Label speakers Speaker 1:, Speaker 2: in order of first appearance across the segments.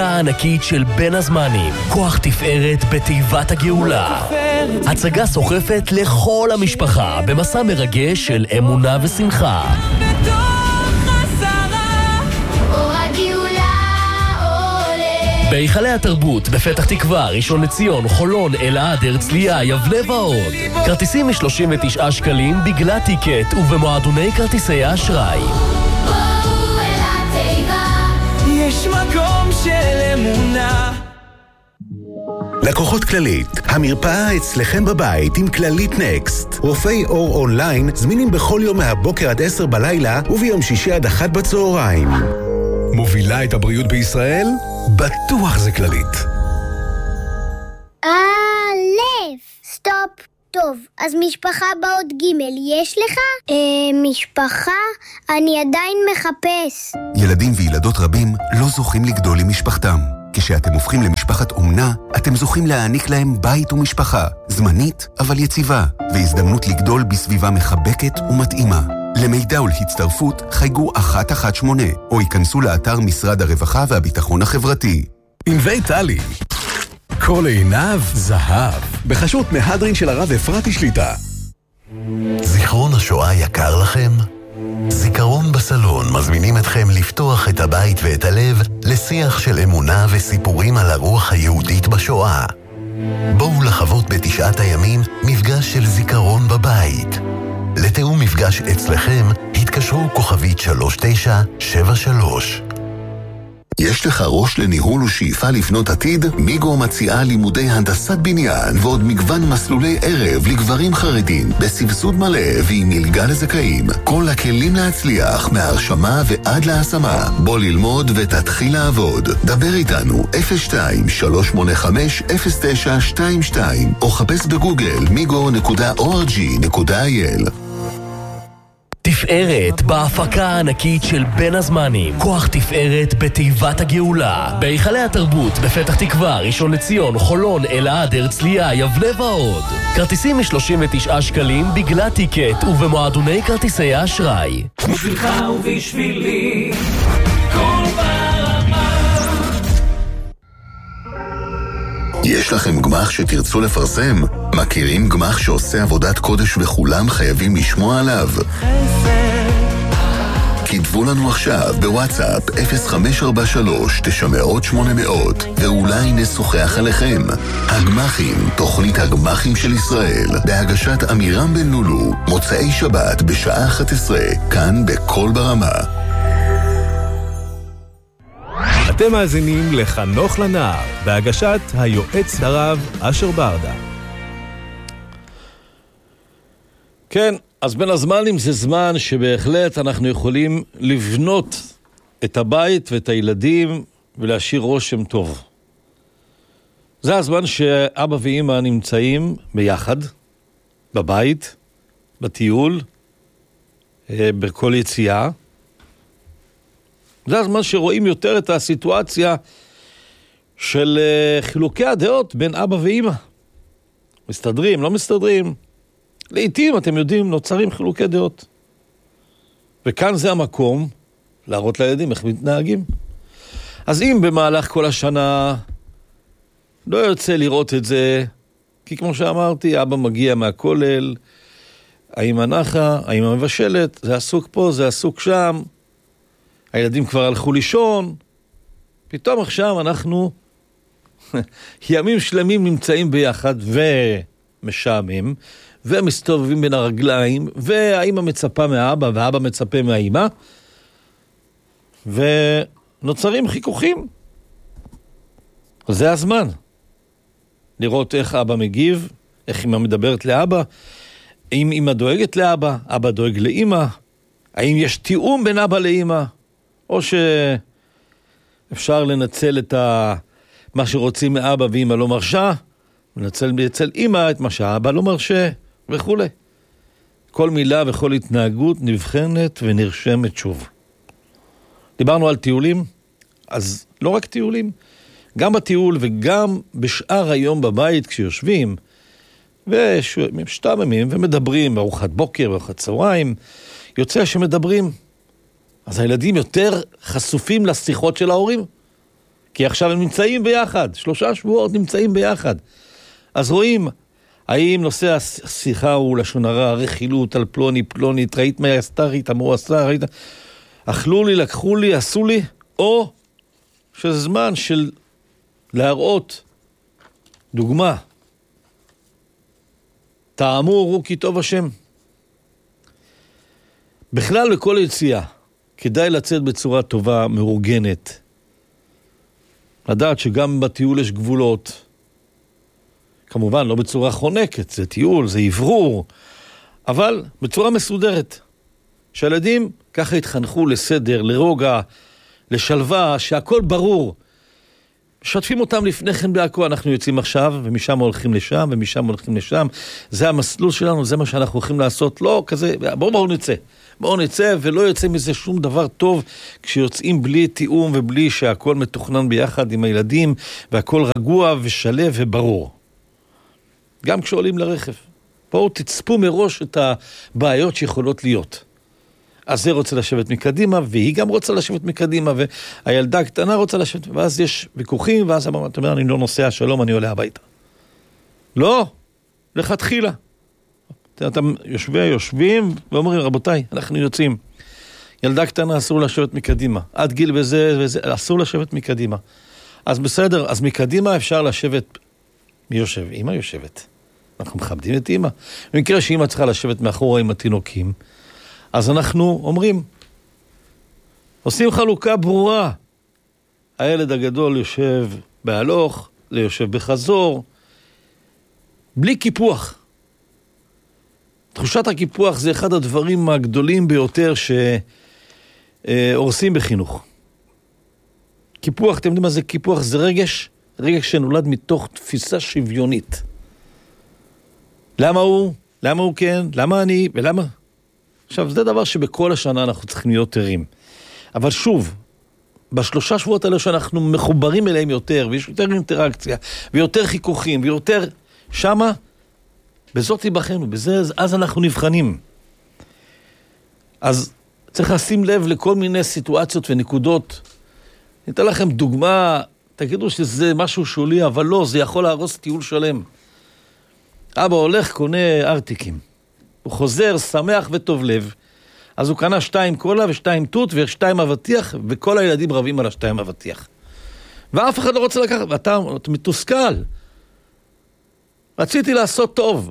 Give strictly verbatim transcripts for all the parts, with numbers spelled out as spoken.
Speaker 1: בהפקה הענקית של בין הזמנים, כוח תפארת בתיבת הגאולה. הצגה סוחפת לכל המשפחה במסע מרגש של אמונה ושמחה. בהיכלי התרבות, בפתח תקווה, ראשון לציון, חולון, אלעד, הרצליה, יבנה ועוד. כרטיסים מ-שלושים ותשעה שקלים בגלל טיקט ובמועדוני כרטיסי האשראי.
Speaker 2: בואו אל התיבה, יש מקום של אמונה.
Speaker 3: לקוחות כללית, המרפאה אצלכם בבית עם כללית נקסט. רופאי אור אונליין זמינים בכל יום מהבוקר עד עשר בלילה וביום שישי עד אחת בצהריים. מובילה את הבריאות בישראל? בטוח זה כללית.
Speaker 4: א', סטופ. טוב, אז משפחה באות ג' יש לך? אה, משפחה? אני עדיין מחפש.
Speaker 3: ילדים וילדות רבים לא זוכים לגדול עם משפחתם. כשאתם הופכים למשפחת אומנה, אתם זוכים להעניק להם בית ומשפחה, זמנית אבל יציבה, והזדמנות לגדול בסביבה מחבקת ומתאימה. למידע ולהצטרפות חייגו אחת אחת שמונה, או ייכנסו לאתר משרד הרווחה והביטחון החברתי. עם בית טלי. כל עיניו זהב. בחשות מהדרין של הרב אפרתי שליטה.
Speaker 5: זיכרון השואה יקר לכם? זיכרון בסלון מזמינים אתכם לפתוח את הבית ואת הלב לשיח של אמונה וסיפורים על הרוח היהודית בשואה. בואו לחוות בתשעת הימים מפגש של זיכרון בבית. לתאום מפגש אצלכם התקשרו כוכבית שלוש תשע שבע שלוש.
Speaker 3: יש לך ראש לניהול ושאיפה לפנות עתיד? מיגו מציעה לימודי הנדסת בניין ועוד מגוון מסלולי ערב לגברים חרדים בסבסוד מלא ועם מלגה לזכאים. כל הכלים להצליח מהרשמה ועד להשמה. בוא ללמוד ותתחיל לעבוד. דבר איתנו אפס שתיים שלוש שמונה חמש אפס תשע שתיים שתיים או חפש בגוגל מיגו נקודה או אר ג'י נקודה איי אל.
Speaker 1: תפארת בהפקה הענקית של בין הזמנים, כוח תפארת בתיבת הגאולה. בהיכלי התרבות, בפתח תקווה, ראשון לציון, חולון, אלעד, הרצליה, יבנה ועוד. כרטיסים מ-שלושים ותשעה שקלים בגלל טיקט ובמועדוני כרטיסי האשראי.
Speaker 2: בשבילך ובשבילי, כל ברמה.
Speaker 3: יש לכם גמח שתרצו לפרסם? מכירים גמח שעושה עבודת קודש וכולם חייבים לשמוע עליו? כתבו לנו עכשיו בוואטסאפ אפס חמש ארבע שלוש תשע מאות שמונה מאות ואולי נשוחח עליכם. הגמחים, תוכנית הגמחים של ישראל, בהגשת אמירם בן לולו, מוצאי שבת בשעה אחת עשרה, כאן בכל ברמה.
Speaker 6: אתם מאזינים לחנוך לנער, בהגשת היועץ הרב אשר ברדה.
Speaker 7: כן, אז בין הזמנים זה זמן שבהחלט אנחנו יכולים לבנות את הבית ואת הילדים ולהשאיר רושם טוב. זה הזמן שאבא ואמא נמצאים ביחד, בבית, בטיול, בכל יציאה. זה הזמן שרואים יותר את הסיטואציה של חילוקי הדעות בין אבא ואמא. מסתדרים, לא מסתדרים. לעתים, אתם יודעים, נוצרים חילוקי דעות. וכאן זה המקום להראות לילדים איך מתנהגים. אז אם במהלך כל השנה לא יוצא לראות את זה, כי כמו שאמרתי, אבא מגיע מהכולל, האמא נחה, האמא מבשלת, זה עסוק פה, זה עסוק שם, הילדים כבר הלכו לישון, פתאום עכשיו אנחנו ימים שלמים נמצאים ביחד ומשעמם, ומסתובבים בין הרגליים, והאמא מצפה מהאבא, והאבא מצפה מהאמא, ונוצרים חיכוכים. זה הזמן. לראות איך אבא מגיב, איך אמא מדברת לאבא, האם אמא דואגת לאבא, אבא דואג לאמא, האם יש תיאום בין אבא לאמא, או שאפשר לנצל את ה... מה שרוצים מאבא ואמא לא מרשה, לנצל אצל אמא את מה שהאבא לא מרשה, וכו'. כל מילה וכל התנהגות נבחנת ונרשמת שוב. דיברנו על טיולים, אז לא רק טיולים, גם בטיול וגם בשאר היום בבית כשיושבים, ושתממים ומדברים בארוחת בוקר, בארוחת צהריים, יוצא שמדברים. אז הילדים יותר חשופים לשיחות של ההורים, כי עכשיו הם נמצאים ביחד, שלושה שבועות נמצאים ביחד. אז רואים, האם נושא השיחה הוא לשון הרע, רכילות על פלוני, פלונית, ראית מה עשתה, ראית מה הוא עשה, ראית... אכלו לי, לקחו לי, עשו לי, או שזה זמן של להראות דוגמה. טעמו וראו כי טוב השם. בכלל לכל יציאה, כדאי לצאת בצורה טובה, מאורגנת. לדעת שגם בטיול יש גבולות. כמובן, לא בצורה חונקת, זה טיול, זה עברור, אבל בצורה מסודרת. שהילדים ככה התחנכו לסדר, לרוגע, לשלווה, שהכל ברור. משתפים אותם לפני כן בהכל, אנחנו יוצאים עכשיו, ומשם הולכים לשם, ומשם הולכים לשם. זה המסלול שלנו, זה מה שאנחנו הולכים לעשות. לא כזה, בואו בואו נצא. בואו נצא, ולא יוצא מזה שום דבר טוב, כשיוצאים בלי תיאום, ובלי שהכל מתוכנן ביחד עם הילדים, והכל רגוע ושלב וברור. גם כשעולים לרכב. בואו תצפו מראש את הבעיות שיכולות להיות. אז זה רוצה לשבת מקדימה, והיא גם רוצה לשבת מקדימה, והילדה הקטנה רוצה לשבת, ואז יש ויכוחים, ואז אתה אומר, אני לא נוסע, שלום, אני עולה הביתה. לא, לכתחילה. אתם יושבים, יושבים, ואומרים, רבותיי, אנחנו יוצאים. ילדה קטנה אסור לשבת מקדימה. עד גיל וזה וזה, אסור לשבת מקדימה. אז בסדר, אז מקדימה אפשר לשבת, מי יושב? אמא יושבת. אנחנו מכבדים את אמא. במקרה שאמא צריכה לשבת מאחורה עם התינוקים, אז אנחנו אומרים, עושים חלוקה ברורה. הילד הגדול יושב בהלוך, ליושב בחזור, בלי קיפוח. תחושת הקיפוח זה אחד הדברים הגדולים ביותר שהורסים בחינוך. קיפוח, אתם יודעים מה זה קיפוח? זה רגש, רגש שנולד מתוך תפיסה שוויונית. למה הוא? למה הוא כן? למה אני? ולמה? עכשיו, זה דבר שבכל השנה אנחנו צריכים להיות ערים. אבל שוב, בשלושה שבועות האלה שאנחנו מחוברים אליהם יותר, ויש יותר אינטראקציה, ויותר חיכוכים, ויותר שמה, בזאת יבחנו, בזה, אז אנחנו נבחנים. אז צריך לשים לב לכל מיני סיטואציות ונקודות. ניתן לכם דוגמה, תגידו שזה משהו שולי, אבל לא, זה יכול להרוס טיול שלם. אבא הולך, קונה ארטיקים. הוא חוזר, שמח וטוב לב. אז הוא קנה שתיים קולה ושתיים תות ושתיים אבטיח, וכל הילדים רבים על השתיים אבטיח. ואף אחד לא רוצה לקחת, ואתה מתוסכל. רציתי לעשות טוב.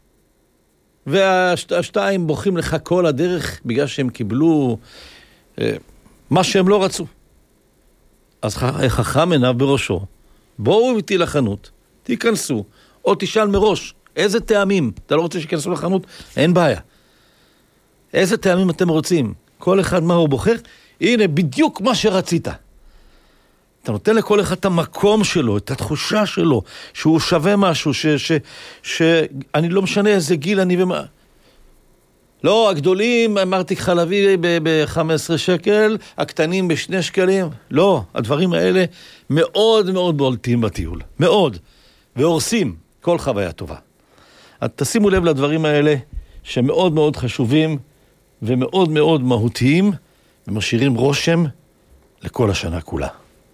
Speaker 7: והשתיים בוכים לך כל הדרך, בגלל שהם קיבלו אה, מה שהם לא רצו. אז חכם עיניו בראשו. בואו איתי לחנות, תיכנסו, או תשאל מראש, איזה טעמים? אתה לא רוצה שיכנסו לחנות? אין בעיה. איזה טעמים אתם רוצים? כל אחד מה הוא בוחר? הנה, בדיוק מה שרצית. אתה נותן לכל אחד את המקום שלו, את התחושה שלו, שהוא שווה משהו, ש, ש, ש, אני לא משנה איזה גיל אני ומה. לא, הגדולים, אמרתי חלבי ב-חמישה עשר שקל, הקטנים בשני שקלים. לא, הדברים האלה מאוד מאוד בולטים בטיול. מאוד. והורסים כל חוויה טובה. אז תשימו לב לדברים האלה, שמאוד מאוד חשובים, ומאוד מאוד מהותיים, ומשאירים רושם לכל השנה כולה.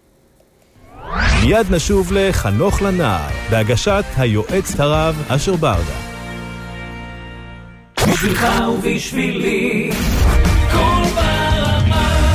Speaker 6: מיד נשוב לחנוך לנער, בהגשת היועץ הרב אשר ברדה.
Speaker 2: בשבילך ובשבילי, כל ברמה.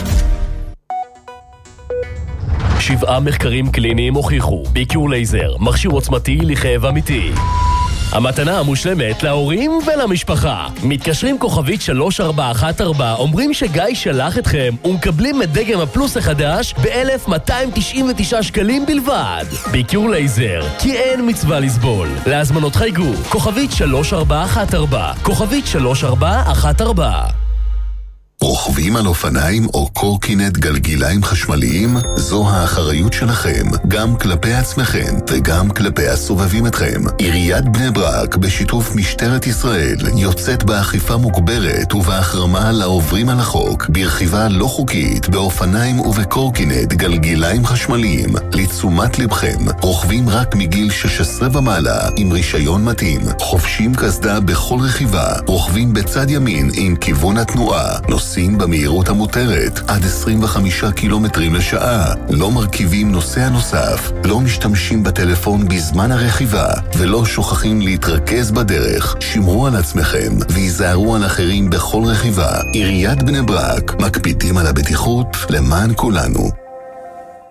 Speaker 1: שבעה מחקרים קליניים הוכיחו, ביקור לייזר, מכשיר עוצמתי לכאב אמיתי. המתנה המושלמת להורים ולמשפחה. מתקשרים כוכבית שלוש ארבע אחת ארבע, אומרים שגיא שלח אתכם ומקבלים את דגם הפלוס החדש ב-אלף מאתיים תשעים ותשעה שקלים בלבד. ביקור לייזר, כי אין מצווה לסבול. להזמנות חייגו, כוכבית שלוש ארבע אחת ארבע, כוכבית שלוש ארבע אחת ארבע.
Speaker 3: רוכבים על אופניים או קורקינט גלגיליים חשמליים, זו האחריות שלכם, גם כלפי עצמכם וגם כלפי הסובבים אתכם. עיריית בני ברק בשיתוף משטרת ישראל יוצאת באכיפה מוגברת ובהחרמה לעוברים על החוק ברכיבה לא חוקית באופניים ובקורקינט גלגיליים חשמליים. לתשומת לבכם, רוכבים רק מגיל שש עשרה ומעלה עם רישיון מתאים, חובשים קסדה בכל רכיבה, רוכבים בצד ימין עם כיוון התנועה, נוסעים נוסעים במהירות המותרת עד עשרים וחמישה קילומטרים לשעה, לא מרכיבים נוסע נוסף, לא משתמשים בטלפון בזמן הרכיבה ולא שוכחים להתרכז בדרך. שמרו על עצמכם והיזהרו על אחרים בכל רכיבה. עיריית בני ברק, מקפידים על הבטיחות למען כולנו.